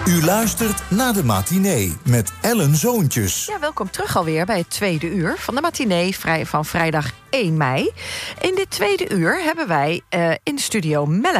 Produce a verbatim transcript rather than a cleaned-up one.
U luistert naar de matinee met Ellen Zoontjes. Ja, welkom terug alweer bij het tweede uur van de matinee vrij van vrijdag één mei. In dit tweede uur hebben wij uh, in de studio Melle